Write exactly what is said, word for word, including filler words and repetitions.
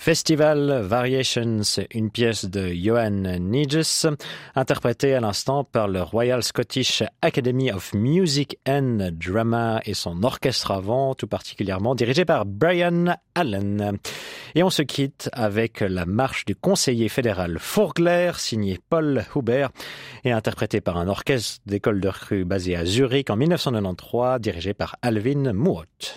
Festival Variations, une pièce de Johan Neges, interprétée à l'instant par le Royal Scottish Academy of Music and Drama et son orchestre avant, tout particulièrement dirigé par Brian Allen. Et on se quitte avec la marche du conseiller fédéral Fourgler, signé Paul Hubert, et interprétée par un orchestre d'école de rue basé à Zurich en mille neuf cent quatre-vingt-treize, dirigé par Alvin Muot.